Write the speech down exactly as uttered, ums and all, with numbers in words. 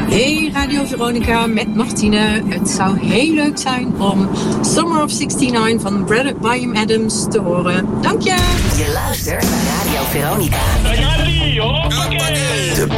Hey Radio Veronica met Martine. Het zou heel leuk zijn om Summer of zesenzestig van Bryan Adams te horen. Dank je. Je luistert naar Radio Veronica. De